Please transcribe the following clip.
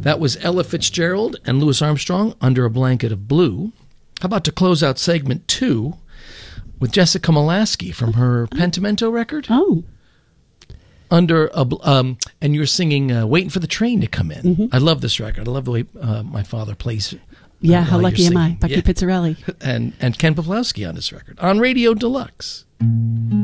That was Ella Fitzgerald and Louis Armstrong, Under a Blanket of Blue. How about to close out segment 2 with Jessica Molaskey from her Pentimento record? Oh. And you're singing Waiting for the Train to Come In. I love this record. I love the way my father plays. Yeah, How Lucky Am I, Bucky Pizzarelli. And Ken Poplawski on this record. On Radio Deluxe.